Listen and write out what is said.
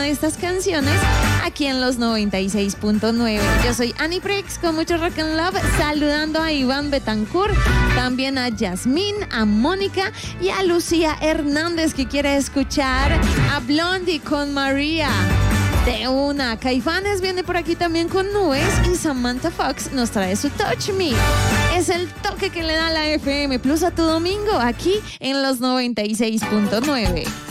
de estas canciones aquí en los 96.9. Yo soy Annie Prex con mucho rock and love, saludando a Iván Betancourt, también a Yasmín, a Mónica y a Lucía Hernández, que quiere escuchar a Blondie con María. De una, Caifanes viene por aquí también con Nubes y Samantha Fox nos trae su Touch Me. Es el toque que le da la FM Plus a tu domingo aquí en los 96.9.